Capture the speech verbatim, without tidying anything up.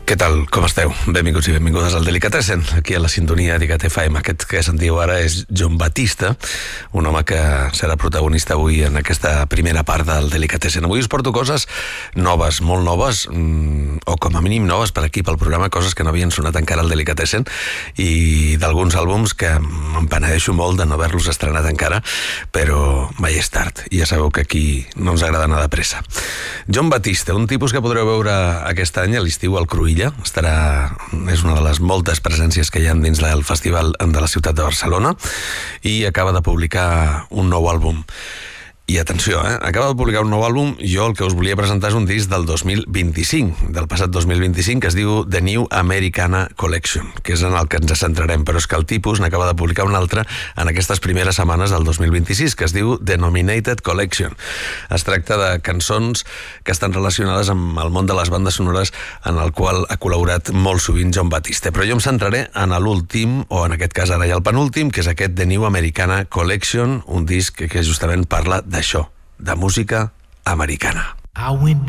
Què tal? Com esteu? Benvinguts i benvingudes al Delicatessen, aquí a la sintonia d'I C A T F M. Aquest que sentiu ara és Jon Batista, un home que serà protagonista avui en aquesta primera part del Delicatessen. Avui us porto coses noves, molt noves, o com a mínim noves per aquí, pel programa, coses que no havien sonat encara al Delicatessen, i d'alguns àlbums que em penedeixo molt de no haver-los estrenat encara, però mai és tard, i ja sabeu que aquí no ens agrada anar de pressa. Jon Batista, un tipus que podreu veure aquest any a l'estiu al Cruïlla. Estarà, és una de les moltes presències que hi ha dins del festival de la ciutat de Barcelona, i acaba de publicar un nou àlbum. I atenció, eh? acaba de publicar un nou àlbum. Jo el que us volia presentar és un disc del dos mil vint-i-cinc, del passat dos mil vint-i-cinc, que es diu The New Americana Collection, que és en el que ens centrarem, però és que el tipus n'acaba de publicar un altre en aquestes primeres setmanes del dos mil vint-i-sis, que es diu The Nominated Collection. Es tracta de cançons que estan relacionades amb el món de les bandes sonores, en el qual ha col·laborat molt sovint Jon Batista. Però jo em centraré en l'últim, o en aquest cas ara ja el penúltim, que és aquest The New Americana Collection, un disc que justament parla d'això, de música americana. I went